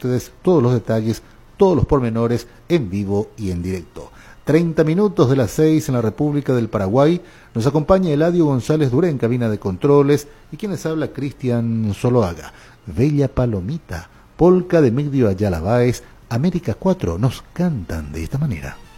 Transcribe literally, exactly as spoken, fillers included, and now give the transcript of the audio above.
ustedes todos los detalles, todos los pormenores en vivo y en directo. treinta minutos de las seis en la República del Paraguay. Nos acompaña Eladio González Duré en cabina de controles y quien les habla, Cristian Zoloaga. Bella Palomita, polca de Migdio Ayala Báez, América cuatro, nos cantan de esta manera.